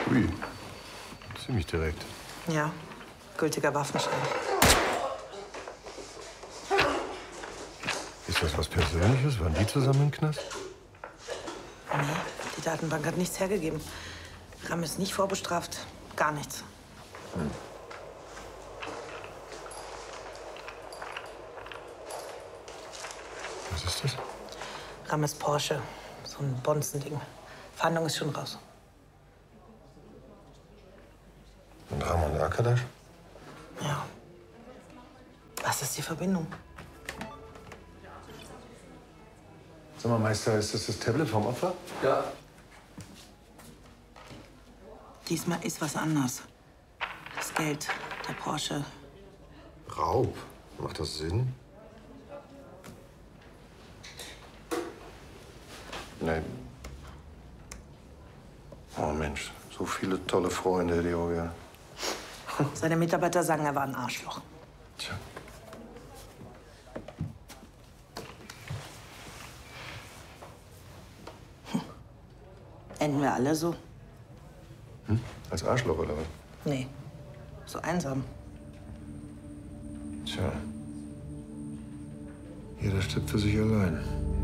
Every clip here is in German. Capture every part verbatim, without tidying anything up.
Ui, ziemlich direkt. Ja, gültiger Waffenschein. Ist das was Persönliches? Waren die zusammen im Knast? Nee, die Datenbank hat nichts hergegeben. Ram ist nicht vorbestraft, gar nichts. Hm. Was ist das? Ram ist Porsche, so ein Bonzending. Fahndung ist schon raus. Und Ram und Arkadasch? Ja. Was ist die Verbindung? Sag mal, Meister, ist das das Tablet vom Opfer? Ja. Diesmal ist was anders. Das Geld, der Porsche. Raub? Macht das Sinn? Nein. Oh Mensch, so viele tolle Freunde, Diogo. Seine Mitarbeiter sagen, er war ein Arschloch. Tja. Hm. Enden wir alle so? Hm? Als Arschloch oder was? Nee, so einsam. Tja. Jeder stirbt für sich allein.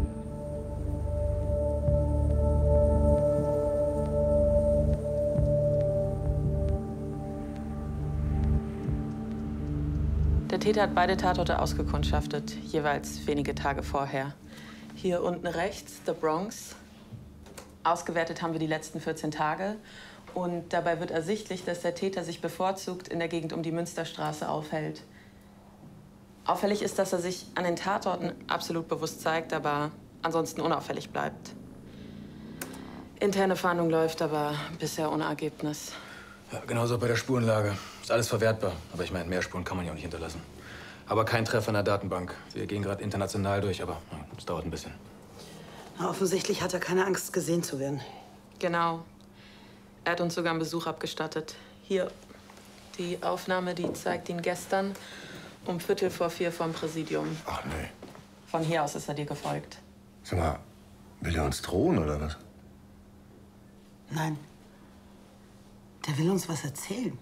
Der Täter hat beide Tatorte ausgekundschaftet, jeweils wenige Tage vorher. Hier unten rechts, The Bronx. Ausgewertet haben wir die letzten vierzehn Tage. Und dabei wird ersichtlich, dass der Täter sich bevorzugt in der Gegend um die Münsterstraße aufhält. Auffällig ist, dass er sich an den Tatorten absolut bewusst zeigt, aber ansonsten unauffällig bleibt. Interne Fahndung läuft, aber bisher ohne Ergebnis. Ja, genauso bei der Spurenlage. Ist alles verwertbar. Aber ich meine, mehr Spuren kann man ja auch nicht hinterlassen. Aber kein Treffer in der Datenbank. Wir gehen gerade international durch, aber es ja, dauert ein bisschen. Na, offensichtlich hat er keine Angst, gesehen zu werden. Genau. Er hat uns sogar einen Besuch abgestattet. Hier, die Aufnahme, die zeigt ihn gestern um Viertel vor vier vom Präsidium. Ach nee. Von hier aus ist er dir gefolgt. Sag mal, will er uns drohen oder was? Nein. Der will uns was erzählen.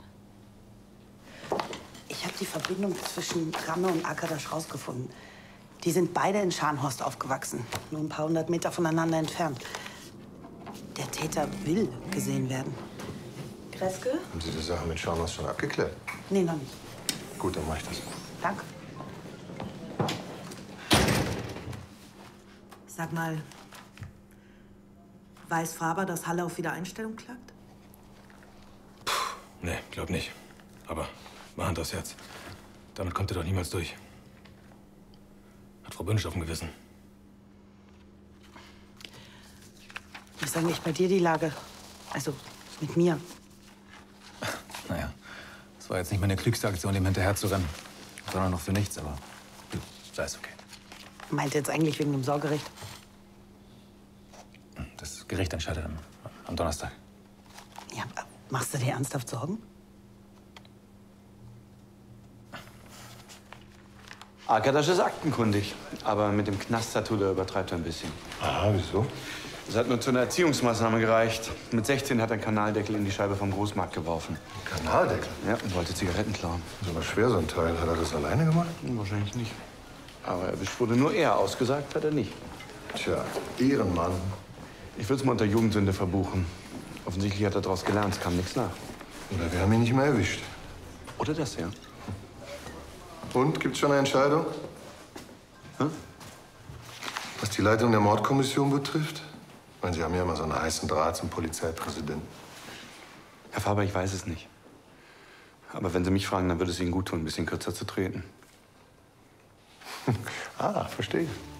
Ich habe die Verbindung zwischen Ramme und Arkadasch rausgefunden. Die sind beide in Scharnhorst aufgewachsen, nur ein paar hundert Meter voneinander entfernt. Der Täter will gesehen werden. Kreske? Haben Sie die Sache mit Scharnhorst schon abgeklärt? Nee, noch nicht. Gut, dann mach ich das. Danke. Sag mal, weiß Faber, dass Halle auf Wiedereinstellung klagt? Puh, nee, glaub nicht. Aber mal Hand aufs Herz. Damit kommt er doch niemals durch. Hat Frau Bünsch auf dem Gewissen. Wie ist eigentlich bei dir die Lage? Also, mit mir? Naja, das war jetzt nicht meine klügste Aktion, dem hinterher zu rennen. Sondern noch für nichts, aber du, sei es okay. Meint jetzt eigentlich wegen dem Sorgerecht? Das Gericht entscheidet am, am Donnerstag. Ja, machst du dir ernsthaft Sorgen? Arkadasch ist aktenkundig, aber mit dem Knast-Tattoo, da übertreibt er ein bisschen. Aha, wieso? Das hat nur zu einer Erziehungsmaßnahme gereicht. Mit sechzehn hat er einen Kanaldeckel in die Scheibe vom Großmarkt geworfen. Kanaldeckel? Ja, und wollte Zigaretten klauen. Das ist aber schwer, so ein Teil. Hat er das alleine gemacht? Hm, wahrscheinlich nicht. Aber erwischt wurde nur er, ausgesagt hat er nicht. Tja, Ehrenmann. Ich will es mal unter Jugendsünde verbuchen. Offensichtlich hat er daraus gelernt, es kam nichts nach. Oder wir haben ihn nicht mehr erwischt. Oder das, ja. Und, gibt's schon eine Entscheidung? Hm? Was die Leitung der Mordkommission betrifft? Ich meine, Sie haben ja immer so einen heißen Draht zum Polizeipräsidenten. Herr Faber, ich weiß es nicht. Aber wenn Sie mich fragen, dann würde es Ihnen gut tun, ein bisschen kürzer zu treten. Ah, verstehe.